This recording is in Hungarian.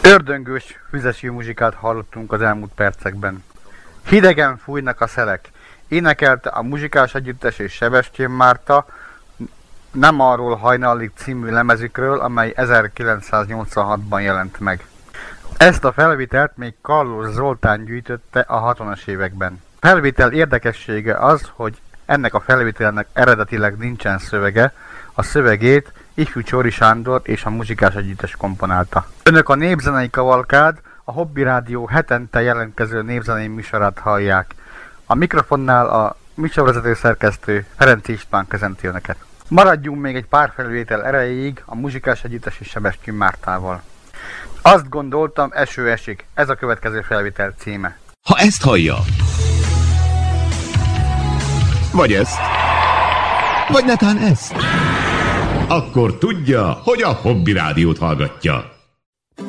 Ördöngős, füzesi muzsikát hallottunk az elmúlt percekben. Hidegen fújnak a szelek. Énekelte a muzsikás együttes és Sebestyén Márta Nem arról hajnalig című lemezükről, amely 1986-ban jelent meg. Ezt a felvételt még Kallos Zoltán gyűjtötte a 60-as években. A felvétel érdekessége az, hogy ennek a felvételnek eredetileg nincsen szövege, a szövegét Ifjú Csóri Sándor és a muzsikás együttes komponálta. Önök a Népzenei Kavalkád, a Hobby Rádió hetente jelentkező népzenei műsorát hallják. A mikrofonnál a műsorvezető szerkesztő Ferenc István köszönti Önöket. Maradjunk még egy pár felvétel erejéig a muzsikás együttes és Sebestyén Mártával. Azt gondoltam, eső esik. Ez a következő felvétel címe. Ha ezt hallja, vagy ezt, vagy netán ezt, akkor tudja, hogy a Hobby Rádiót hallgatja.